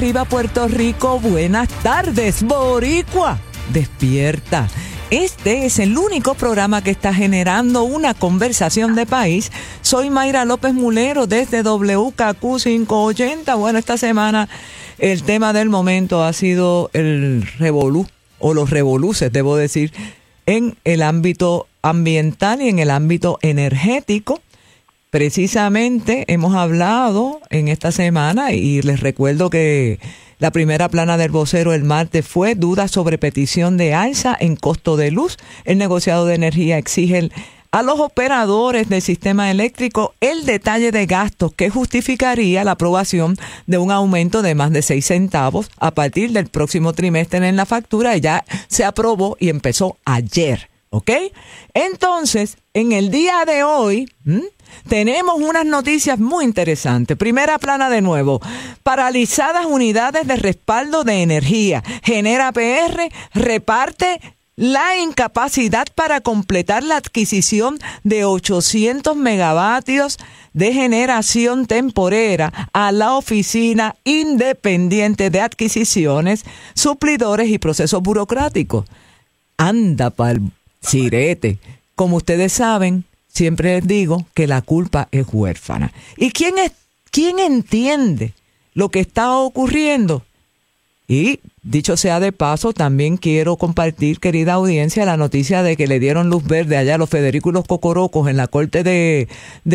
arriba Puerto Rico, buenas tardes, Boricua, despierta. Este es el único programa que está generando una conversación de país. Soy Mayra López Mulero desde WKQ 580. Bueno, esta semana el tema del momento ha sido el revolú, o los revoluces, debo decir, en el ámbito ambiental y en el ámbito energético. Precisamente hemos hablado en esta semana y les recuerdo que la primera plana del vocero el martes fue dudas sobre petición de alza en costo de luz. El negociado de energía exige a los operadores del sistema eléctrico el detalle de gastos que justificaría la aprobación de un aumento de más de 6 centavos a partir del próximo trimestre en la factura. Ya se aprobó y empezó ayer, ¿ok? Entonces, en el día de hoy tenemos unas noticias muy interesantes. Primera plana de nuevo. Paralizadas unidades de respaldo de energía. Genera PR reparte la incapacidad para completar la adquisición de 800 megavatios de generación temporera a la Oficina Independiente de Adquisiciones, Suplidores y Procesos Burocráticos. Anda pa'l sirete. Como ustedes saben, siempre les digo que la culpa es huérfana. ¿Y quién entiende lo que está ocurriendo? Y dicho sea de paso, también quiero compartir, querida audiencia, la noticia de que le dieron luz verde allá a los Federicos y los Cocorocos en la corte de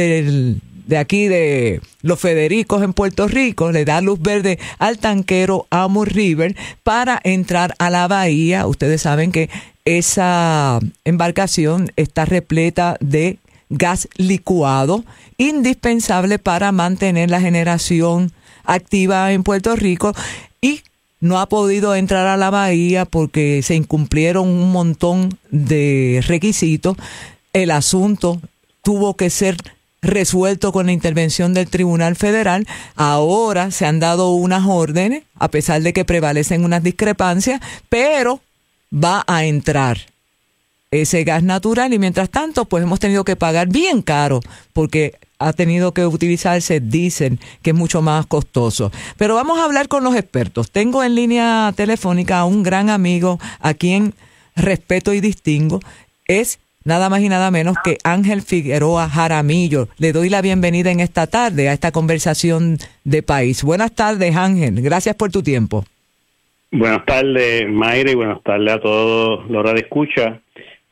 aquí de los Federicos en Puerto Rico. Le da luz verde al tanquero Amur River para entrar a la bahía. Ustedes saben que esa embarcación está repleta de gas licuado, indispensable para mantener la generación activa en Puerto Rico, y no ha podido entrar a la bahía porque se incumplieron un montón de requisitos. El asunto tuvo que ser resuelto con la intervención del Tribunal Federal. Ahora se han dado unas órdenes, a pesar de que prevalecen unas discrepancias, pero va a entrar ese gas natural, y mientras tanto pues hemos tenido que pagar bien caro porque ha tenido que utilizarse diésel, que es mucho más costoso. Pero vamos a hablar con los expertos. Tengo en línea telefónica a un gran amigo a quien respeto y distingo. Es nada más y nada menos que Ángel Figueroa Jaramillo. Le doy la bienvenida en esta tarde a esta conversación de país. Buenas tardes, Ángel. Gracias por tu tiempo. Buenas tardes, Mayra, y buenas tardes a todos los radioescuchas.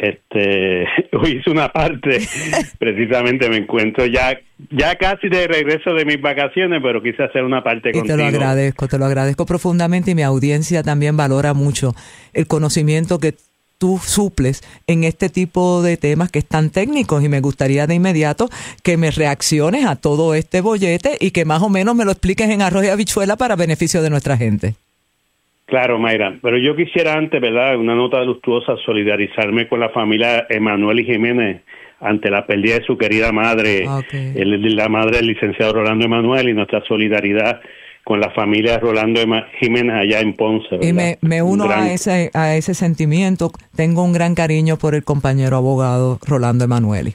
Hoy hice una parte, precisamente me encuentro ya casi de regreso de mis vacaciones, pero quise hacer una parte contigo. Te lo agradezco profundamente, y mi audiencia también valora mucho el conocimiento que tú suples en este tipo de temas que están técnicos, y me gustaría de inmediato que me reacciones a todo este bollete y que más o menos me lo expliques en arroz y habichuela para beneficio de nuestra gente. Claro, Mayra, pero yo quisiera antes, ¿verdad?, una nota luctuosa, solidarizarme con la familia Emanuel y Jiménez ante la pérdida de su querida madre, la madre del licenciado Rolando Emanuel, y nuestra solidaridad con la familia Rolando Jiménez allá en Ponce, ¿verdad? Y me uno a ese sentimiento. Tengo un gran cariño por el compañero abogado Rolando Emanuel.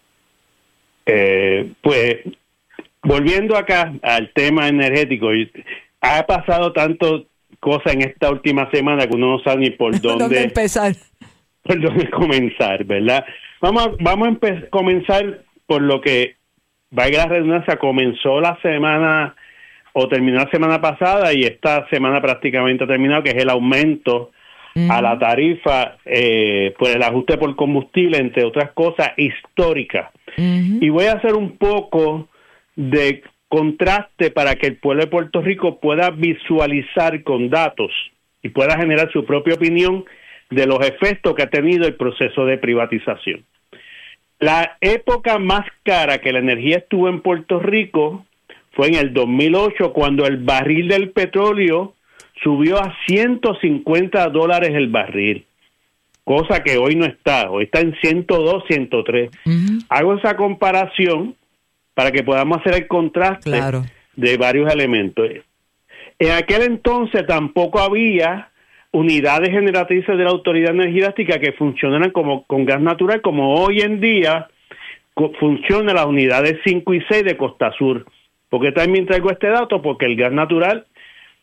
Pues, volviendo acá al tema energético, ha pasado tanto cosa en esta última semana que uno no sabe ni por dónde empezar, por dónde comenzar, ¿verdad? Vamos a comenzar por lo que, valga la redundancia, comenzó la semana o terminó la semana pasada, y esta semana prácticamente ha terminado, que es el aumento a la tarifa por el ajuste por combustible, entre otras cosas históricas. Y voy a hacer un poco de contraste para que el pueblo de Puerto Rico pueda visualizar con datos y pueda generar su propia opinión de los efectos que ha tenido el proceso de privatización. La época más cara que la energía estuvo en Puerto Rico fue en el 2008, cuando el barril del petróleo subió a $150 el barril, cosa que hoy no está. Hoy está en 102, 103. Hago esa comparación para que podamos hacer el contraste de varios elementos. En aquel entonces tampoco había unidades generatrices de la Autoridad de Energía Eléctrica que funcionaran como con gas natural, como hoy en día funcionan las unidades 5 y 6 de Costa Sur. ¿Por qué también traigo este dato? Porque el gas natural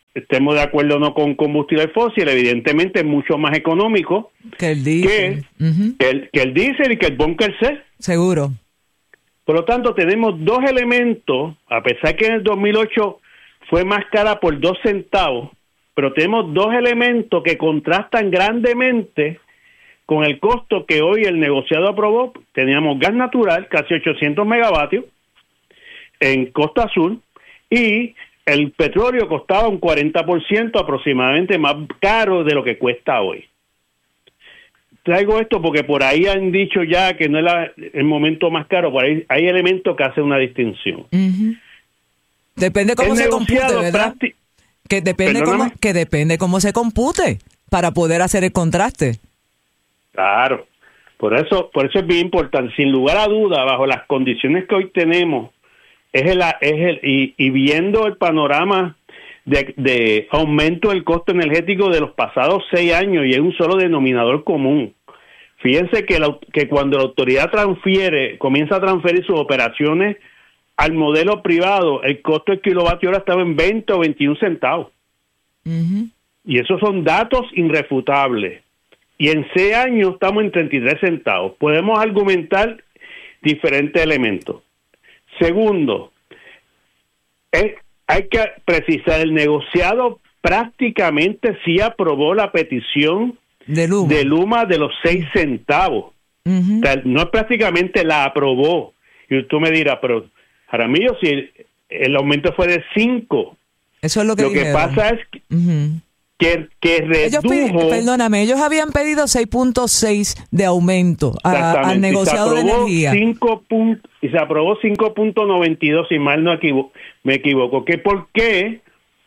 estemos de acuerdo o no con combustible fósil, evidentemente es mucho más económico que el diésel, que el diésel y que el bunker C. Seguro. Por lo tanto, tenemos dos elementos, a pesar que en el 2008 fue más cara por 2 centavos, pero tenemos dos elementos que contrastan grandemente con el costo que hoy el negociado aprobó. Teníamos gas natural, casi 800 megavatios, en Costa Azul, y el petróleo costaba un 40% aproximadamente más caro de lo que cuesta hoy. Traigo esto porque por ahí han dicho ya que no es el momento más caro, por ahí hay elementos que hacen una distinción. Depende cómo se compute, ¿verdad? Que depende cómo se compute para poder hacer el contraste. Claro, por eso es bien importante. Sin lugar a duda, bajo las condiciones que hoy tenemos, y viendo el panorama de aumento del costo energético de los pasados 6 años, y es un solo denominador común. Fíjense que cuando la autoridad comienza a transferir sus operaciones al modelo privado, el costo del kilovatio hora estaba en 20 o 21 centavos. Y esos son datos irrefutables. Y en 6 años estamos en 33 centavos. Podemos argumentar diferentes elementos. Segundo, hay que precisar, el negociado prácticamente sí aprobó la petición de Luma de los 6 centavos. O sea, no es prácticamente la aprobó. Y tú me dirás, pero Jaramillo, si el aumento fue de 5. Eso es lo que pasa es que redujo... Ellos habían pedido 6.6 de aumento al negociado de energía. Y se aprobó 5.92, si mal no me equivoco. ¿Por qué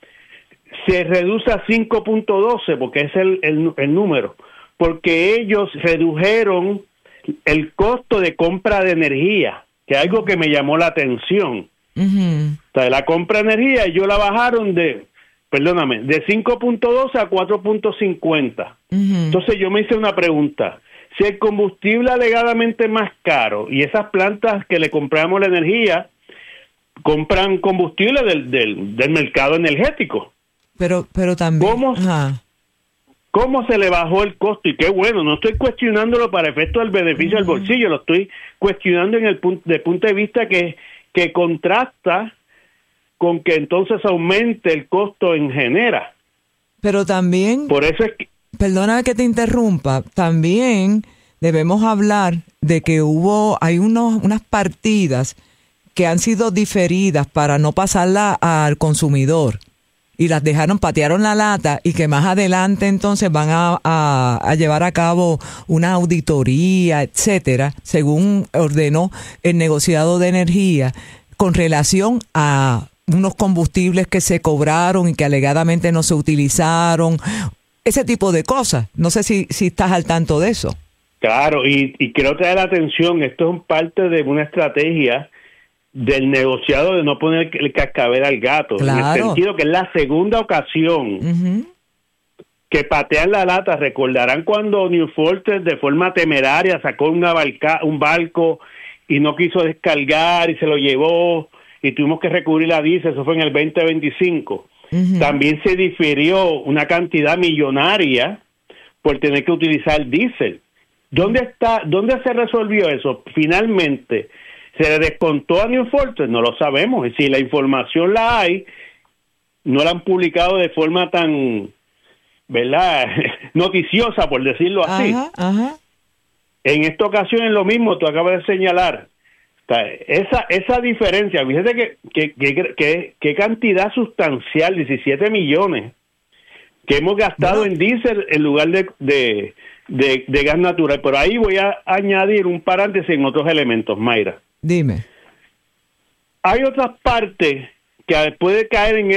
se reduce a 5.12? Porque es el número. Porque ellos redujeron el costo de compra de energía, que es algo que me llamó la atención. O sea, la compra de energía ellos la bajaron de 5.12 a 4.50. Entonces yo me hice una pregunta. Si el combustible alegadamente es más caro y esas plantas que le compramos la energía compran combustible del mercado energético. Pero también... ¿Cómo se le bajó el costo? Y qué bueno, no estoy cuestionándolo para efecto del beneficio del bolsillo, lo estoy cuestionando en el punto de vista que contrasta con que entonces aumente el costo en genera. Pero también, por eso es que, perdona que te interrumpa, también debemos hablar de que hay unas partidas que han sido diferidas para no pasarla al consumidor y las patearon la lata, y que más adelante entonces van a llevar a cabo una auditoría, etcétera, según ordenó el negociado de energía, con relación a unos combustibles que se cobraron y que alegadamente no se utilizaron, ese tipo de cosas. No sé si estás al tanto de eso. Claro, y quiero traer la atención, esto es parte de una estrategia del negociado de no poner el cascabel al gato, en el sentido que es la segunda ocasión que patean la lata. Recordarán cuando New Fortress de forma temeraria sacó un barco y no quiso descargar y se lo llevó y tuvimos que recurrir a diésel. Eso fue en el 2025. También se difirió una cantidad millonaria por tener que utilizar diésel. ¿Dónde se resolvió eso? Finalmente, ¿se le descontó a New Fortress? No lo sabemos. Y si la información la hay, no la han publicado de forma tan, ¿verdad?, noticiosa, por decirlo así. En esta ocasión es lo mismo, tú acabas de señalar. O sea, esa diferencia, fíjate que cantidad sustancial, 17 millones, que hemos gastado en diésel en lugar de gas natural. Pero ahí voy a añadir un paréntesis en otros elementos, Mayra. Dime. Hay otras partes que puede caer en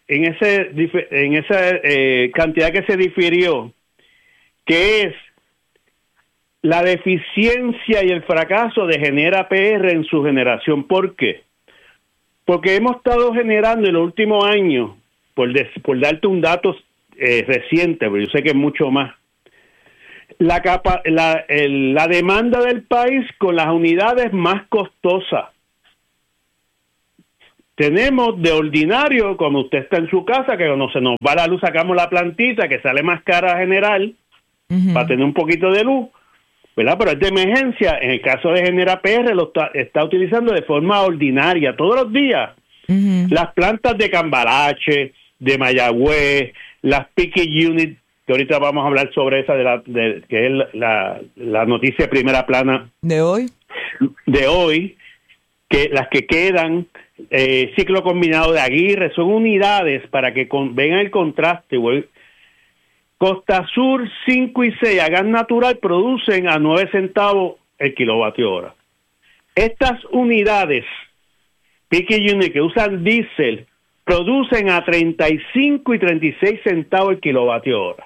esa cantidad que se difirió, que es la deficiencia y el fracaso de Genera PR en su generación. ¿Por qué? Porque hemos estado generando en los últimos años, por darte un dato reciente, pero yo sé que es mucho más, la demanda del país con las unidades más costosas. Tenemos de ordinario, como usted está en su casa, que cuando se nos va la luz sacamos la plantita, que sale más cara general, para tener un poquito de luz, ¿verdad? Pero es de emergencia. En el caso de Genera PR lo está utilizando de forma ordinaria, todos los días. Las plantas de Cambalache, de Mayagüez, las Piqui Unit, que ahorita vamos a hablar sobre esa, que es la noticia de primera plana de hoy, que las que quedan, ciclo combinado de Aguirre, son unidades para que vean el contraste, güey. Costa Sur 5 y 6 a gas natural producen a 9 centavos el kilovatio hora. Estas unidades Piqui Unit que usan diésel producen a 35 y 36 centavos el kilovatio hora.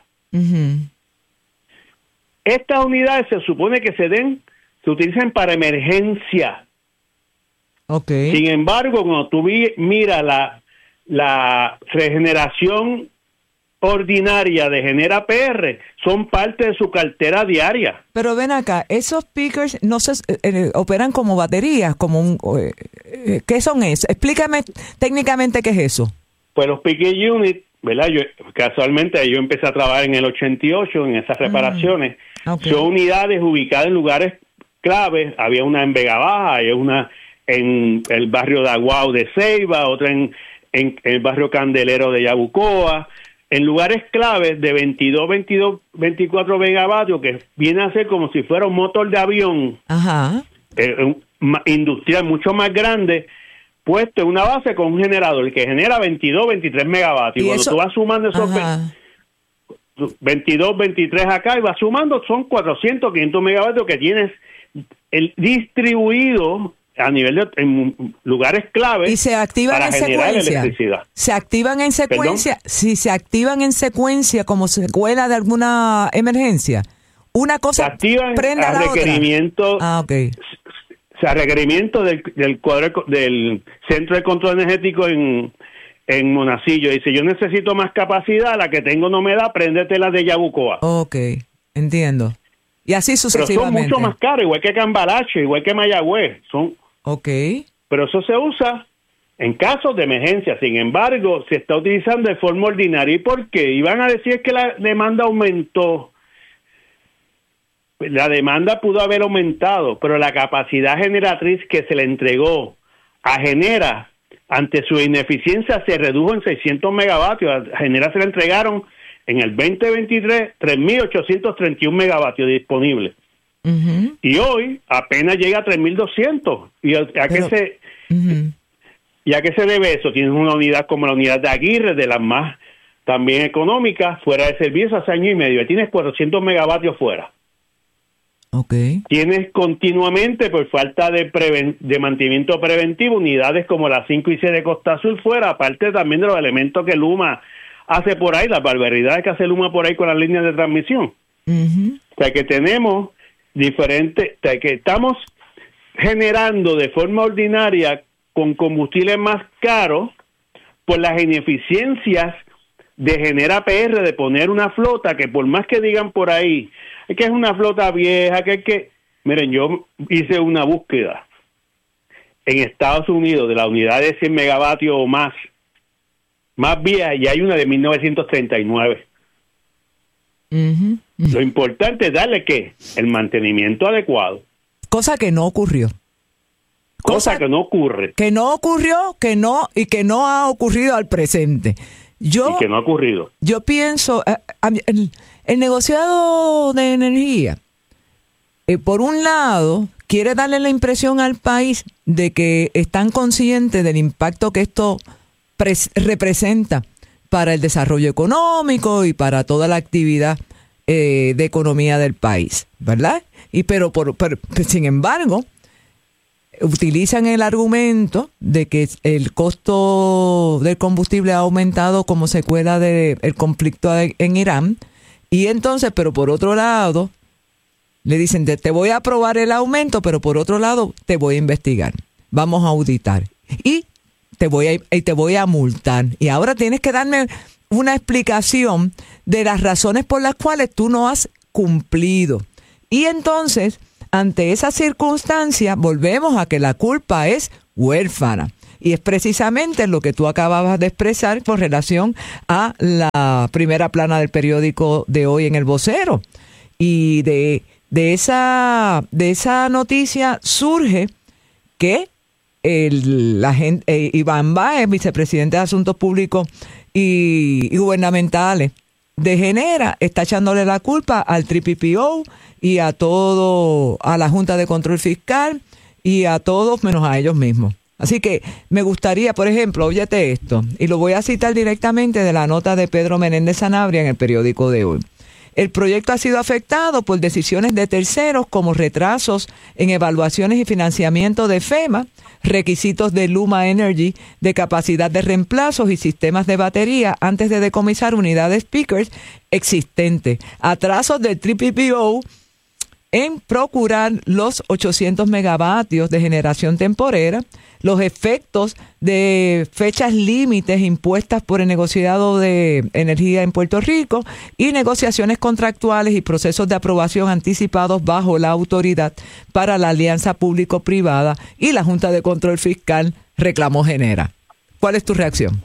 Estas unidades se supone que se utilizan para emergencia. Okay. Sin embargo, cuando tú miras la regeneración ordinaria de Genera PR, son parte de su cartera diaria. Pero ven acá, esos pickers no se operan como baterías, como ¿qué son esos? Explícame técnicamente qué es eso. Pues los Piqui Unit, ¿verdad? Casualmente yo empecé a trabajar en el 88 en esas reparaciones. Okay. Son unidades ubicadas en lugares claves. Había una en Vega Baja, hay una en el barrio de Aguao de Ceiba, otra en el barrio Candelero de Yabucoa, en lugares claves de 24 megavatios, que viene a ser como si fuera un motor de avión. Ajá. Industrial mucho más grande, puesto en una base con un generador que genera 23 megavatios. Y cuando tú vas sumando esos 23 acá y vas sumando, son 400, 500 megavatios que tienes distribuido a nivel en lugares claves. ¿Y se activan para en generar secuencia? Electricidad. ¿Se activan en secuencia? ¿Perdón? Si se activan en secuencia como secuela de alguna emergencia. Una cosa se activan prenda a la requerimiento, otra. Okay. O sea, requerimiento del cuadro del Centro de Control Energético en Monacillo. Dice, yo necesito más capacidad, la que tengo no me da, préndete la de Yabucoa. Okay, entiendo. Y así sucesivamente. Pero son mucho más caros, igual que Cambalache, igual que Mayagüez. Pero eso se usa en casos de emergencia. Sin embargo, se está utilizando de forma ordinaria. ¿Y por qué? Iban a decir que la demanda aumentó. La demanda pudo haber aumentado, pero la capacidad generatriz que se le entregó a Genera ante su ineficiencia se redujo en 600 megavatios. A Genera se le entregaron en el 2023 3.831 megavatios disponibles. Y hoy apenas llega a 3.200. ¿Y a qué se debe eso? Tienes una unidad como la unidad de Aguirre, de las más también económicas, fuera de servicio hace año y medio. Y tienes 400 megavatios fuera. Tienes continuamente, por falta de mantenimiento preventivo, unidades como las 5 y 6 de Costa Azul fuera, aparte también de los elementos que Luma hace por ahí, las barbaridades que hace Luma por ahí con las líneas de transmisión. O sea que tenemos diferentes, o sea que estamos generando de forma ordinaria con combustibles más caros por las ineficiencias de Genera PR de poner una flota que por más que digan por ahí que es una flota vieja, miren, yo hice una búsqueda en Estados Unidos de la unidad de 100 megavatios o más vieja, y hay una de 1939. Lo importante es darle el mantenimiento adecuado. Cosa que no ocurrió. Cosa que no ocurre. Que no ocurrió, que no ha ocurrido al presente. Y que no ha ocurrido. Yo pienso, el negociado de energía, por un lado, quiere darle la impresión al país de que están conscientes del impacto que esto representa para el desarrollo económico y para toda la actividad de economía del país, ¿verdad? Pero sin embargo, utilizan el argumento de que el costo del combustible ha aumentado como secuela del conflicto en Irán, y entonces, pero por otro lado, le dicen, te voy a aprobar el aumento, pero por otro lado, te voy a investigar, vamos a auditar, y te voy a multar. Y ahora tienes que darme una explicación de las razones por las cuales tú no has cumplido. Y entonces, ante esa circunstancia, volvemos a que la culpa es huérfana. Y es precisamente lo que tú acababas de expresar con relación a la primera plana del periódico de hoy en El Vocero. Y de esa noticia surge que Iván Báez, vicepresidente de Asuntos Públicos y Gubernamentales de Genera, está echándole la culpa al TPPO y a la Junta de Control Fiscal y a todos menos a ellos mismos. Así que me gustaría, por ejemplo, óyete esto, y lo voy a citar directamente de la nota de Pedro Menéndez Sanabria en el periódico de hoy. El proyecto ha sido afectado por decisiones de terceros como retrasos en evaluaciones y financiamiento de FEMA, requisitos de Luma Energy de capacidad de reemplazos y sistemas de batería antes de decomisar unidades Pickers existentes, atrasos del TPPO en procurar los 800 megavatios de generación temporera, los efectos de fechas límites impuestas por el negociado de energía en Puerto Rico y negociaciones contractuales y procesos de aprobación anticipados bajo la autoridad para la alianza público-privada y la Junta de Control Fiscal reclamó Genera. ¿Cuál es tu reacción?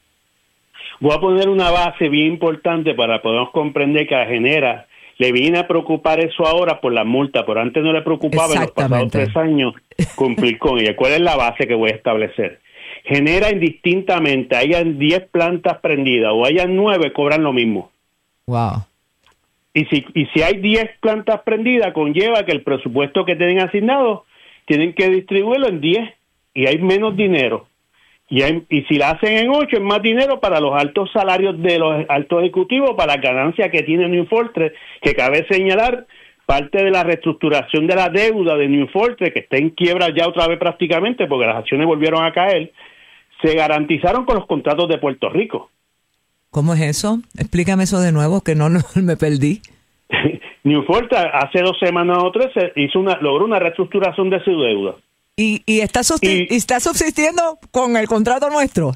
Voy a poner una base bien importante para poder comprender que a Genera le viene a preocupar eso ahora por la multa, pero antes no le preocupaba en los pasados 3 años cumplir con ella. ¿Cuál es la base que voy a establecer? Genera indistintamente, hayan 10 plantas prendidas o hayan 9, cobran lo mismo. Wow. Y si hay 10 plantas prendidas, conlleva que el presupuesto que tienen asignado tienen que distribuirlo en 10 y hay menos dinero. Y si la hacen en 8, es más dinero para los altos salarios de los altos ejecutivos, para la ganancia que tiene New Fortress, que cabe señalar parte de la reestructuración de la deuda de New Fortress, que está en quiebra ya otra vez prácticamente, porque las acciones volvieron a caer, se garantizaron con los contratos de Puerto Rico. ¿Cómo es eso? Explícame eso de nuevo, que no me perdí. New Fortress hace 2 semanas o 3 logró una reestructuración de su deuda. ¿Y está subsistiendo con el contrato nuestro?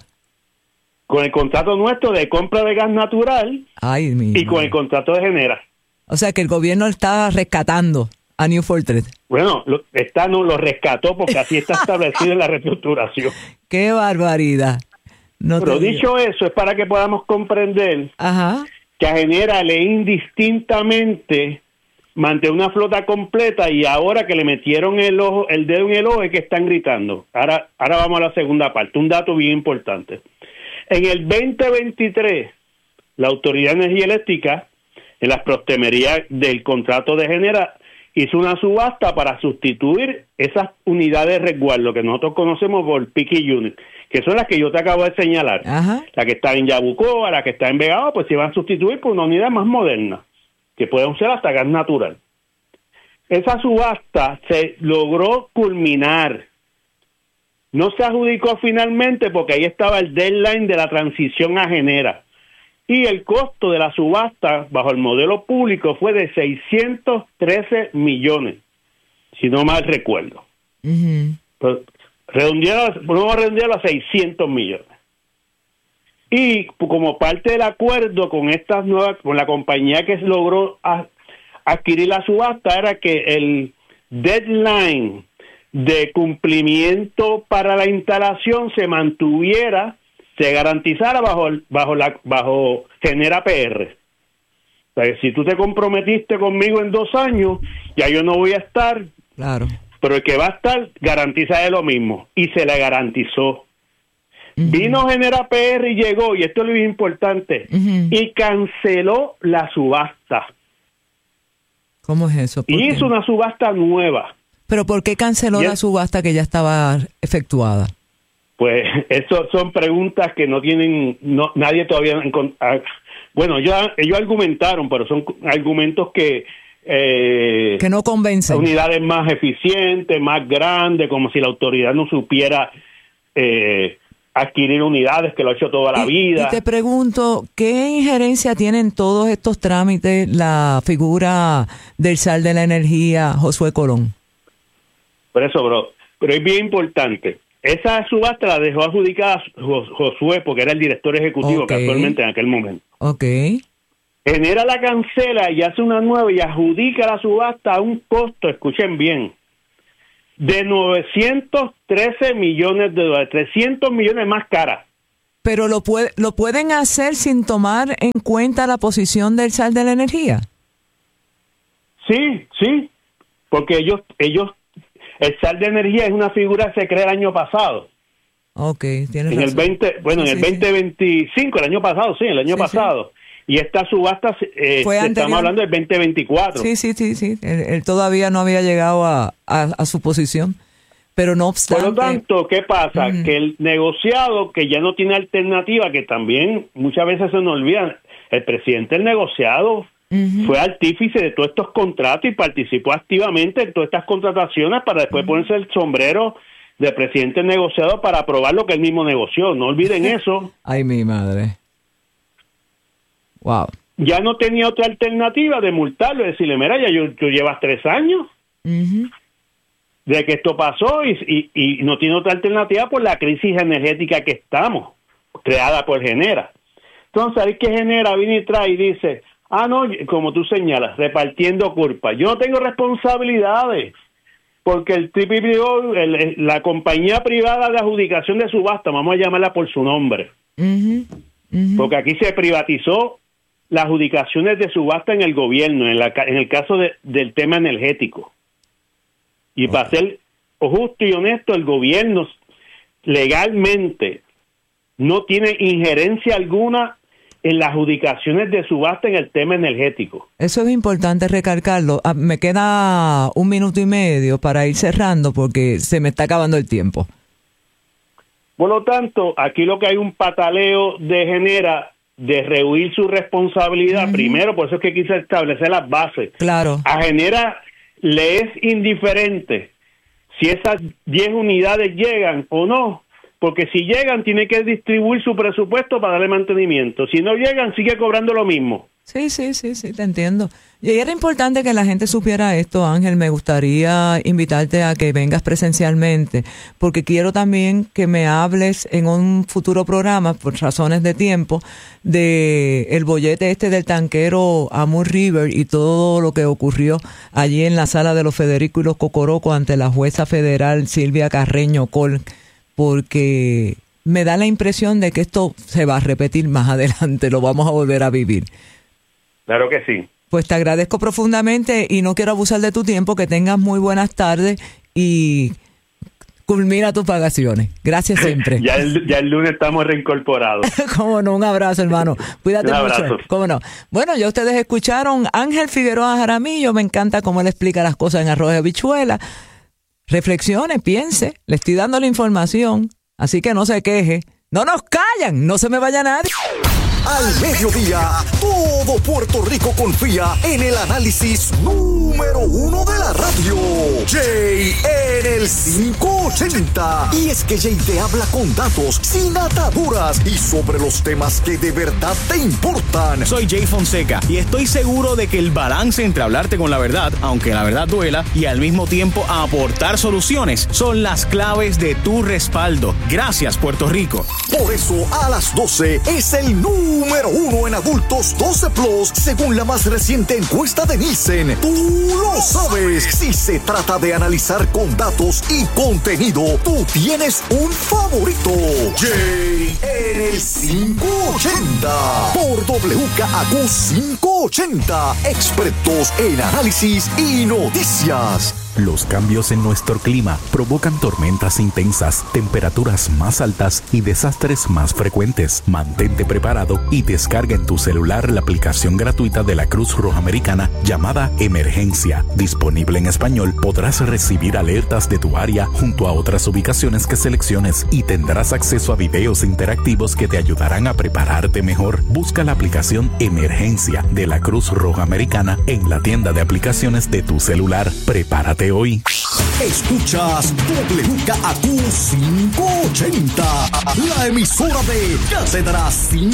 Con el contrato nuestro de compra de gas natural. Ay, y con el contrato de Genera. O sea que el gobierno está rescatando a New Fortress. Bueno, lo rescató porque así está establecido en la reestructuración. ¡Qué barbaridad! Pero dicho eso, es para que podamos comprender que a Genera le indistintamente mantener una flota completa, y ahora que le metieron el dedo en el ojo es que están gritando. Ahora vamos a la segunda parte, un dato bien importante. En el 2023, la Autoridad de Energía Eléctrica, en las postrimerías del contrato de Genera, hizo una subasta para sustituir esas unidades de resguardo que nosotros conocemos por Picky Unit, que son las que yo te acabo de señalar. La que está en Yabucoa, la que está en Vegado, pues se van a sustituir por una unidad más moderna, que pueden ser hasta gas natural. Esa subasta se logró culminar. No se adjudicó finalmente porque ahí estaba el deadline de la transición a Genera. Y el costo de la subasta bajo el modelo público fue de 613 millones, si no mal recuerdo. Pues, vamos a redondearlo a 600 millones. Y como parte del acuerdo con con la compañía que logró adquirir la subasta, era que el deadline de cumplimiento para la instalación se mantuviera, se garantizara bajo Genera PR. O sea, si tú te comprometiste conmigo en 2 años, ya yo no voy a estar. Claro. Pero el que va a estar garantiza de lo mismo, y se le garantizó. Vino Genera PR y llegó, y esto es lo importante, y canceló la subasta. ¿Cómo es eso? Y hizo una subasta nueva. ¿Pero por qué canceló la subasta que ya estaba efectuada? Pues eso son preguntas que nadie todavía bueno, ellos argumentaron, pero son argumentos que no convencen. Unidades más eficientes, más grandes, como si la autoridad no supiera adquirir unidades, que lo ha hecho toda la vida. Y te pregunto, ¿qué injerencia tiene en todos estos trámites la figura del zar de la energía, Josué Colón? Por eso, pero es bien importante. Esa subasta la dejó adjudicada Josué, porque era el director ejecutivo casualmente en aquel momento. Genera la cancela y hace una nueva y adjudica la subasta a un costo, escuchen bien, de 913 millones de dólares, 300 millones más cara. Pero lo pueden hacer sin tomar en cuenta la posición del SAR de la energía. Sí, porque ellos, el SAR de energía es una figura que se creó el año pasado. Okay, tienes en razón. En el 2025, el año pasado, el año pasado. Y esta subasta, estamos hablando del 2024. Sí. Él todavía no había llegado a su posición. Pero no obstante... Por lo tanto, ¿qué pasa? Que el negociado, que ya no tiene alternativa, que también muchas veces se nos olvida, el presidente del negociado fue artífice de todos estos contratos y participó activamente en todas estas contrataciones para después ponerse el sombrero de presidente del negociado para aprobar lo que él mismo negoció. No olviden eso. Ay, mi madre. Wow. Ya no tenía otra alternativa de multarlo, de decirle, mira, tú llevas 3 años de que esto pasó y no tiene otra alternativa por la crisis energética que estamos, creada por Genera. Entonces, ahí que Genera viene y trae y dice, no, como tú señalas, repartiendo culpa. Yo no tengo responsabilidades, porque el TPPO, la compañía privada de adjudicación de subasta, vamos a llamarla por su nombre, porque aquí se privatizó las adjudicaciones de subasta en el gobierno, en el caso del tema energético. Y para ser justo y honesto, el gobierno legalmente no tiene injerencia alguna en las adjudicaciones de subasta en el tema energético. Eso es importante recalcarlo. Me queda 1 minuto y medio para ir cerrando porque se me está acabando el tiempo. Por lo tanto, aquí lo que hay un pataleo de Genera de rehuir su responsabilidad. Primero, por eso es que quise establecer las bases. Claro. A Genera le es indiferente si esas 10 unidades llegan o no, porque si llegan tiene que distribuir su presupuesto para darle mantenimiento. Si no llegan, sigue cobrando lo mismo. Sí, te entiendo. Y era importante que la gente supiera esto, Ángel. Me gustaría invitarte a que vengas presencialmente, porque quiero también que me hables en un futuro programa, por razones de tiempo, de el bollete del tanquero Amur River y todo lo que ocurrió allí en la sala de los Federico y los Cocoroco ante la jueza federal Silvia Carreño Col, porque me da la impresión de que esto se va a repetir más adelante, lo vamos a volver a vivir. Claro que sí. Pues te agradezco profundamente y no quiero abusar de tu tiempo. Que tengas muy buenas tardes y culmina tus vacaciones. Gracias siempre. ya el lunes estamos reincorporados. Cómo no, un abrazo, hermano. Cuídate un abrazo. Mucho. Cómo no. Bueno, ya ustedes escucharon Ángel Figueroa Jaramillo. Me encanta cómo él explica las cosas en Arroz y Habichuela. Reflexione, piense. Le estoy dando la información. Así que no se queje. No nos callan. No se me vaya nadie. Al mediodía, todo Puerto Rico confía en el análisis número 1 de la radio. Jay en el 580. Y es que Jay te habla con datos, sin ataduras y sobre los temas que de verdad te importan. Soy Jay Fonseca y estoy seguro de que el balance entre hablarte con la verdad, aunque la verdad duela, y al mismo tiempo aportar soluciones son las claves de tu respaldo. Gracias, Puerto Rico. Por eso, a las 12 es el número 1 en adultos 12 Plus, según la más reciente encuesta de Nielsen. Tú lo sabes. Si se trata de analizar con datos y contenido, tú tienes un favorito. Jay en el 580 por WKAQ 580. Expertos en análisis y noticias. Los cambios en nuestro clima provocan tormentas intensas, temperaturas más altas y desastres más frecuentes. Mantente preparado y descarga en tu celular la aplicación gratuita de la Cruz Roja Americana llamada Emergencia. Disponible en español, podrás recibir alertas de tu área junto a otras ubicaciones que selecciones y tendrás acceso a videos interactivos que te ayudarán a prepararte mejor. Busca la aplicación Emergencia de la Cruz Roja Americana en la tienda de aplicaciones de tu celular. Prepárate hoy. Escuchas WKAQ 580, la emisora de Cátedra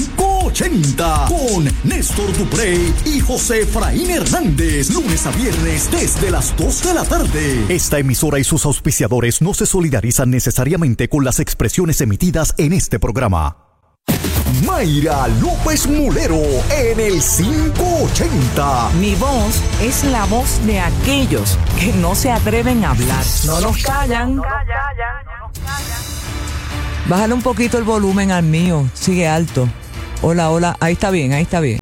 580, con Néstor Duprey y José Efraín Hernández, lunes a viernes desde las 2 de la tarde. Esta emisora y sus auspiciadores no se solidarizan necesariamente con las expresiones emitidas en este programa. Mayra López Mulero en el 580. Mi voz es la voz de aquellos que no se atreven a hablar. No nos callan. Bájale un poquito el volumen al mío. Sigue alto. Hola. Ahí está bien.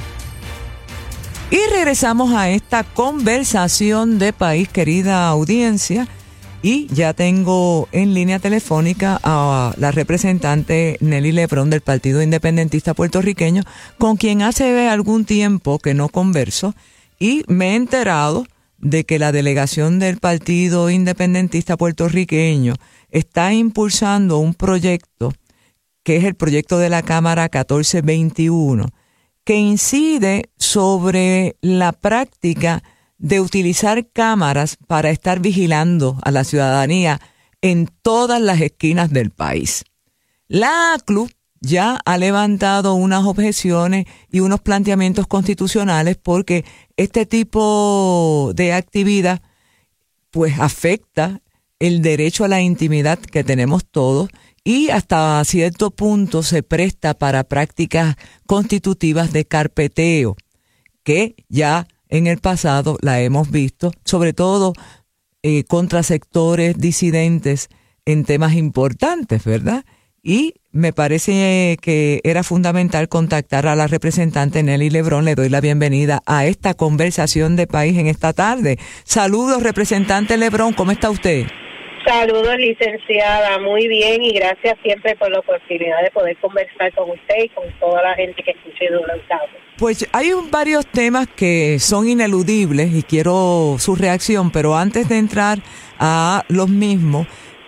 Y regresamos a esta conversación de país, querida audiencia. Y ya tengo en línea telefónica a la representante Nelly Lebrón del Partido Independentista Puertorriqueño, con quien hace algún tiempo que no converso, y me he enterado de que la delegación del Partido Independentista Puertorriqueño está impulsando un proyecto, que es el proyecto de la Cámara 1421, que incide sobre la práctica de utilizar cámaras para estar vigilando a la ciudadanía en todas las esquinas del país. La ACLU ya ha levantado unas objeciones y unos planteamientos constitucionales porque este tipo de actividad pues afecta el derecho a la intimidad que tenemos todos y hasta cierto punto se presta para prácticas constitutivas de carpeteo que ya en el pasado la hemos visto, sobre todo contra sectores disidentes en temas importantes, ¿verdad? Y me parece que era fundamental contactar a la representante Nelly Lebrón. Le doy la bienvenida a esta conversación de país en esta tarde. Saludos, representante Lebrón, ¿cómo está usted? Saludos, licenciada, muy bien, y gracias siempre por la oportunidad de poder conversar con usted y con toda la gente que escuche durante. Pues hay varios temas que son ineludibles y quiero su reacción, pero antes de entrar a los mismos,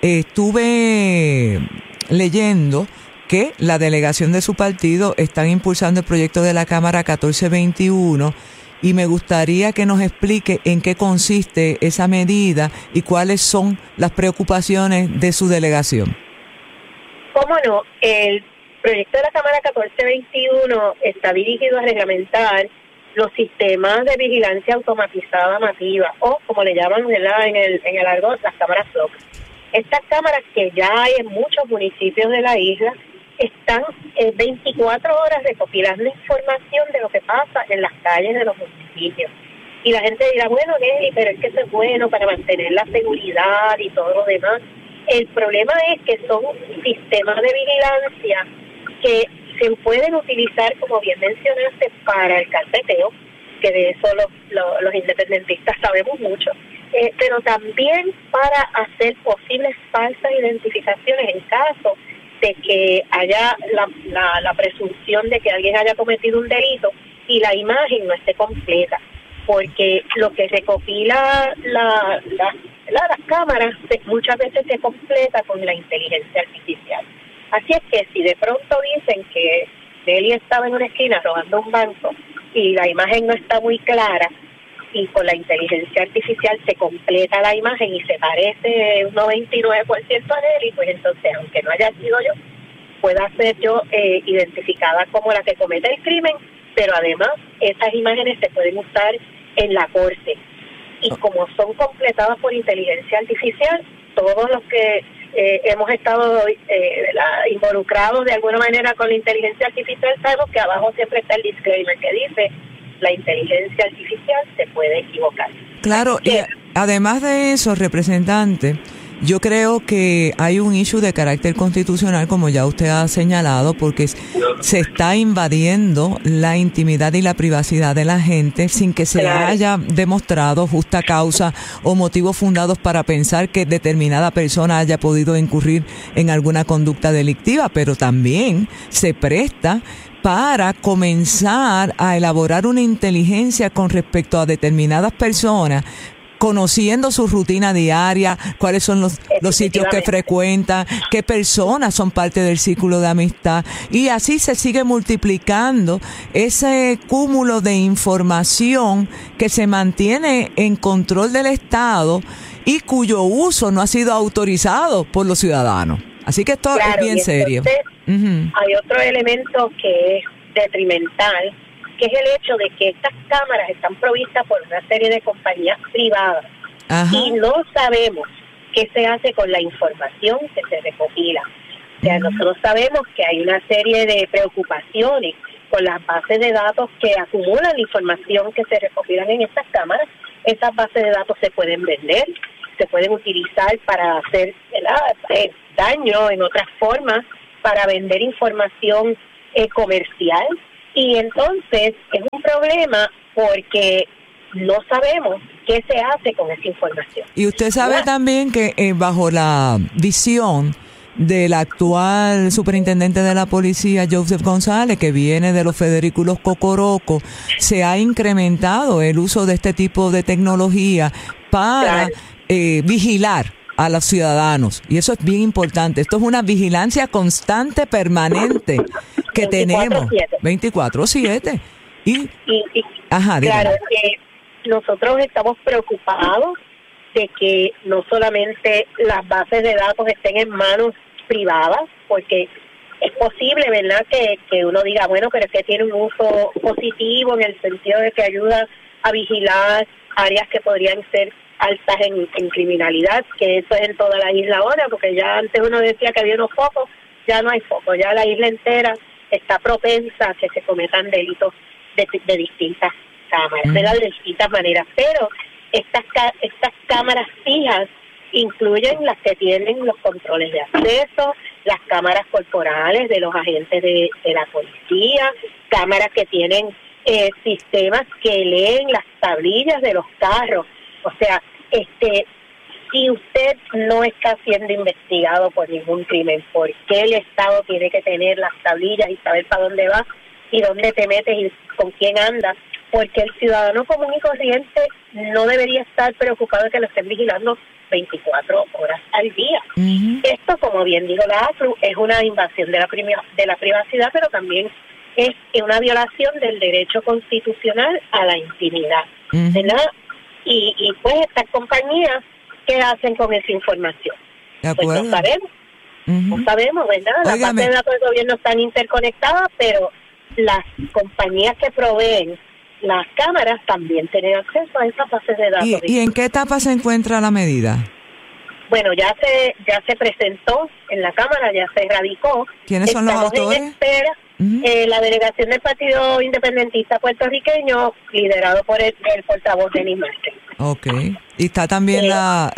estuve leyendo que la delegación de su partido están impulsando el proyecto de la Cámara 1421 y me gustaría que nos explique en qué consiste esa medida y cuáles son las preocupaciones de su delegación. ¿Cómo no? El proyecto de la Cámara 1421 está dirigido a reglamentar los sistemas de vigilancia automatizada masiva, o como le llaman, ¿verdad?, en el argot, las cámaras FLOC. Estas cámaras que ya hay en muchos municipios de la isla están 24 horas recopilando información de lo que pasa en las calles de los municipios. Y la gente dirá, bueno, Nelly, pero es que eso es bueno para mantener la seguridad y todo lo demás. El problema es que son sistemas de vigilancia que se pueden utilizar, como bien mencionaste, para el carpeteo, que de eso los independentistas sabemos mucho, pero también para hacer posibles falsas identificaciones en caso de que haya la presunción de que alguien haya cometido un delito y la imagen no esté completa, porque lo que recopila las cámaras muchas veces se completa con la inteligencia artificial. Así es que si de pronto dicen que Nelly estaba en una esquina robando un banco y la imagen no está muy clara, y con la inteligencia artificial se completa la imagen y se parece un 99% a Nelly, pues entonces, aunque no haya sido yo, pueda ser yo identificada como la que comete el crimen, pero además esas imágenes se pueden usar en la corte. Y como son completadas por inteligencia artificial, todos los que hemos estado involucrados de alguna manera con la inteligencia artificial sabemos que abajo siempre está el disclaimer que dice: la inteligencia artificial se puede equivocar. Claro, y además de eso, representante, yo creo que hay un issue de carácter constitucional, como ya usted ha señalado, porque se está invadiendo la intimidad y la privacidad de la gente sin que se haya demostrado justa causa o motivos fundados para pensar que determinada persona haya podido incurrir en alguna conducta delictiva, pero también se presta para comenzar a elaborar una inteligencia con respecto a determinadas personas, conociendo su rutina diaria, cuáles son los sitios que frecuenta, qué personas son parte del círculo de amistad, y así se sigue multiplicando ese cúmulo de información que se mantiene en control del Estado y cuyo uso no ha sido autorizado por los ciudadanos. Así que esto es bien serio. Hay otro elemento que es detrimental, que es el hecho de que estas cámaras están provistas por una serie de compañías privadas. Ajá. Y no sabemos qué se hace con la información que se recopila. sea, nosotros sabemos que hay una serie de preocupaciones con las bases de datos que acumulan la información que se recopilan en estas cámaras. Esas bases de datos se pueden vender, se pueden utilizar para hacer, ¿verdad?, daño en otras formas, para vender información comercial. Y entonces es un problema porque no sabemos qué se hace con esa información. Y usted sabe también que bajo la visión del actual superintendente de la policía, Joseph González, que viene de los Federículos Cocoroco, se ha incrementado el uso de este tipo de tecnología para vigilar a los ciudadanos. Y eso es bien importante. Esto es una vigilancia constante, permanente, que 24/7. tenemos. 24/7. Y ajá, claro, nosotros estamos preocupados de que no solamente las bases de datos estén en manos privadas, porque es posible, ¿verdad?, que uno diga, bueno, pero es que tiene un uso positivo en el sentido de que ayuda a vigilar áreas que podrían ser altas en criminalidad, que eso es en toda la isla ahora, porque ya antes uno decía que había unos focos, ya no hay focos, ya la isla entera está propensa a que se cometan delitos de distintas cámaras, ¿verdad?, de distintas maneras. Pero estas cámaras fijas incluyen las que tienen los controles de acceso, las cámaras corporales de los agentes de la policía, cámaras que tienen sistemas que leen las tablillas de los carros. O sea, si usted no está siendo investigado por ningún crimen, ¿por qué el Estado tiene que tener las tablillas y saber para dónde vas y dónde te metes y con quién andas? Porque el ciudadano común y corriente no debería estar preocupado de que lo estén vigilando 24 horas al día. Esto, como bien dijo la ACLU, es una invasión de la privacidad, pero también es una violación del derecho constitucional a la intimidad, ¿verdad? Y pues estas compañías, ¿qué hacen con esa información? Pues no sabemos. No sabemos, ¿verdad? Las bases de datos del gobierno están interconectadas, pero las compañías que proveen las cámaras también tienen acceso a esas bases de datos. ¿Y en qué etapa se encuentra la medida? Bueno, ya se presentó en la Cámara, ya se radicó. ¿Quiénes son los autores? En espera. La delegación del Partido Independentista Puertorriqueño, liderado por el portavoz Denis Márquez. Okay. Y está también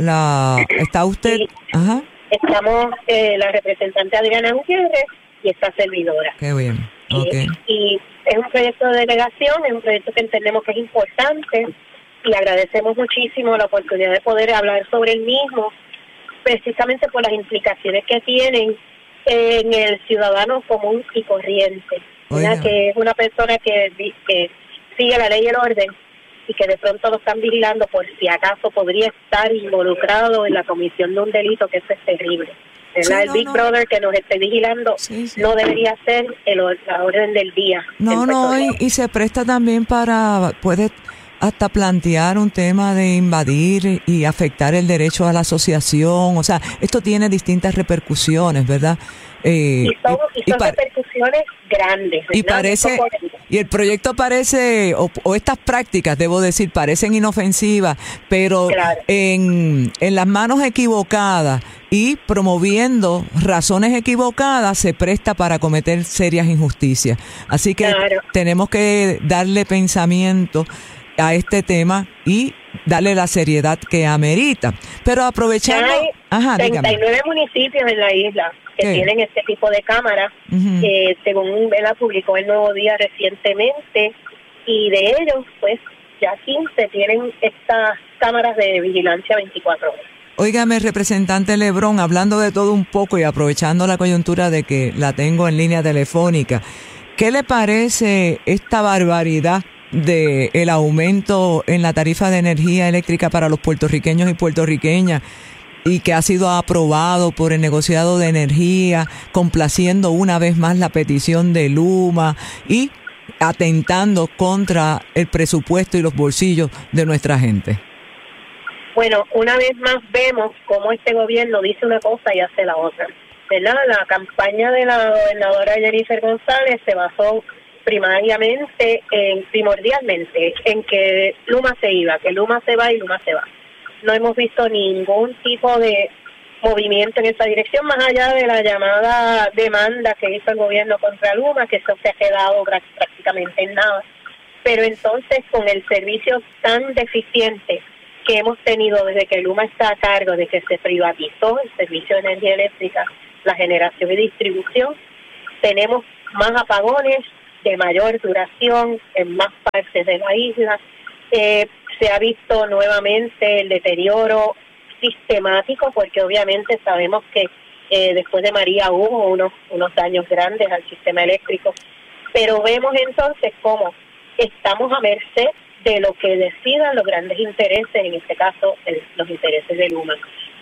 ¿está usted? Sí. Ajá. Estamos la representante Adriana Gutiérrez y esta servidora. Qué bien. Okay. Y es un proyecto de delegación, es un proyecto que entendemos que es importante y agradecemos muchísimo la oportunidad de poder hablar sobre el mismo, precisamente por las implicaciones que tienen en el ciudadano común y corriente, que es una persona que sigue la ley y el orden y que de pronto lo están vigilando por si acaso podría estar involucrado en la comisión de un delito, que eso es terrible. Sí, el Big Brother que nos esté vigilando no debería ser la orden del día. Y se presta también puede hasta plantear un tema de invadir y afectar el derecho a la asociación. O sea, esto tiene distintas repercusiones, ¿verdad? Y son repercusiones grandes, ¿verdad? Y el proyecto parece, o estas prácticas, debo decir, parecen inofensivas, pero en las manos equivocadas y promoviendo razones equivocadas se presta para cometer serias injusticias. Así que tenemos que darle pensamiento a este tema y darle la seriedad que amerita. Pero aprovechando... Hay 39 municipios en la isla que tienen este tipo de cámaras, según Vela publicó el Nuevo Día recientemente, y de ellos, pues, ya 15 tienen estas cámaras de vigilancia 24 horas. Óigame, representante Lebrón, hablando de todo un poco y aprovechando la coyuntura de que la tengo en línea telefónica, ¿qué le parece esta barbaridad de el aumento en la tarifa de energía eléctrica para los puertorriqueños y puertorriqueñas, y que ha sido aprobado por el negociado de energía, complaciendo una vez más la petición de Luma y atentando contra el presupuesto y los bolsillos de nuestra gente? Bueno, una vez más vemos cómo este gobierno dice una cosa y hace la otra, ¿verdad? La campaña de la gobernadora Jennifer González se basó primordialmente en que Luma se iba, que Luma se va y Luma se va. No hemos visto ningún tipo de movimiento en esa dirección, más allá de la llamada demanda que hizo el gobierno contra Luma, que eso se ha quedado prácticamente en nada. Pero entonces, con el servicio tan deficiente que hemos tenido desde que Luma está a cargo, de que se privatizó el servicio de energía eléctrica, la generación y distribución, tenemos más apagones de mayor duración en más partes de la isla. Se ha visto nuevamente el deterioro sistemático, porque obviamente sabemos que después de María hubo unos daños grandes al sistema eléctrico, pero vemos entonces cómo estamos a merced de lo que decidan los grandes intereses, en este caso los intereses de Luma.